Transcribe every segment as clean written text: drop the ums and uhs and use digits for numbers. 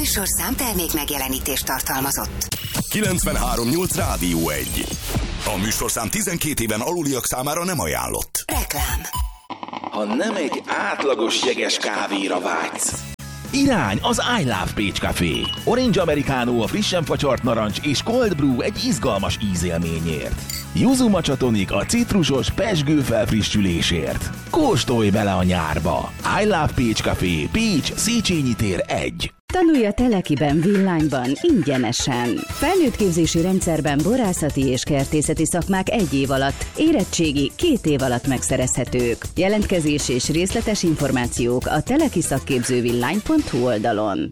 műsorszám termék megjelenítést tartalmazott. 93.8 Rádió 1. A műsorszám 12 éven aluliak számára nem ajánlott. Reklám. Ha nem egy átlagos jeges kávéra vágysz. Irány az I Love Pécs Café. Orange Americano a frissen facsart narancs és Cold Brew egy izgalmas ízélményért. Yuzu Matcha Tonic a citrusos pezsgő felfrissülésért. Kóstolj bele a nyárba. I Love Pécs Café, Pécs, Széchenyi tér 1. Tanulj a Telekiben villányban ingyenesen. Felnőttképzési rendszerben borászati és kertészeti szakmák 1 év alatt, érettségi 2 év alatt megszerezhetők. Jelentkezés és részletes információk a telekisakképzővillány.hu oldalon.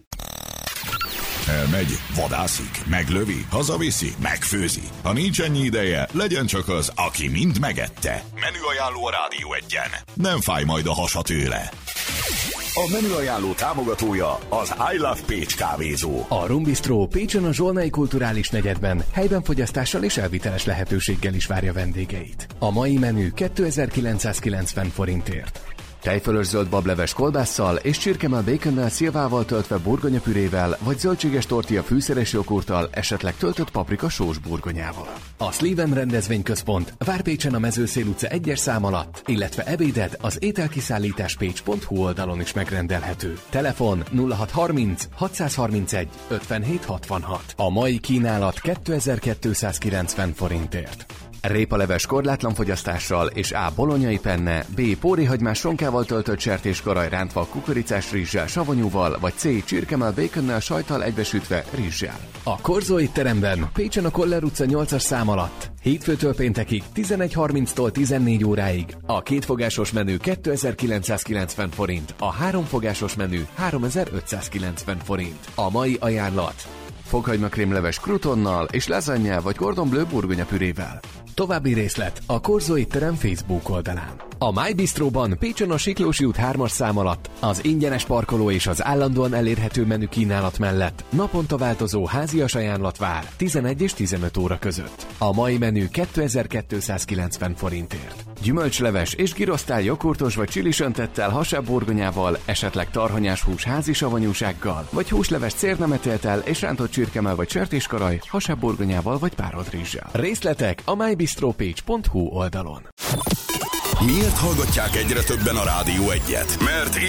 Elmegy, vadászik, meglövi, hazaviszi, megfőzi. Ha nincs ennyi ideje, legyen csak az, aki mind megette. Menüajánló a Rádió 1-en. Nem fáj majd a hasa tőle. A menüajánló támogatója az I Love Pécs kávézó. A Rum Bistro Pécsen a Zsolnai Kulturális Negyedben helyben fogyasztással és elviteles lehetőséggel is várja vendégeit. A mai menü 2990 forintért. Tejfölös zöld bableves kolbásszal és csirkemell baconnel szilvával töltve burgonyapürével, vagy zöldséges tortilla fűszeres joghurttal, esetleg töltött paprika sós burgonyával. A Sleven rendezvényközpont vár Pécsen a Mezőszél utca 1-es szám alatt, illetve ebéded az ételkiszállításpécs.hu oldalon is megrendelhető. Telefon 0630 631 5766. A mai kínálat 2290 forintért. Répaleves korlátlan fogyasztással és A. bolonyai penne, B. pórihagymás sonkával töltött sertéskaraj rántva kukoricás rizssel, savanyúval, vagy C. csirkemell baconnel sajttal egybesütve rizssel. A Korzó étteremben Pécsen a Koller utca 8-as szám alatt hétfőtől péntekig 11:30-tól 14 óráig. A 2 fogásos menü 2990 forint, a 3 fogásos menü 3590 forint. A mai ajánlat: fokhagymacrémleves krutonnal és lasagne vagy cordon bleu burgonyapürével. További részlet a Korzó étterem Facebook oldalán. A My Bistroban Pécsen a Siklósi út 3-as szám alatt az ingyenes parkoló és az állandóan elérhető menü kínálat mellett naponta változó házias ajánlat vár 11 és 15 óra között. A mai menü 2290 forintért. Gyümölcsleves és girosztál joghurtos vagy csilisöntettel, hasább burgonyával, esetleg tarhonyás hús házi savanyúsággal, vagy húsleves cérnametéltel és rántott csirkemell vagy sertéskaraj, hasább burgonyával vagy párolt rizssel. Részletek a mybistropage.hu oldalon. Miért hallgatják egyre többen a Rádió 1-et? Mert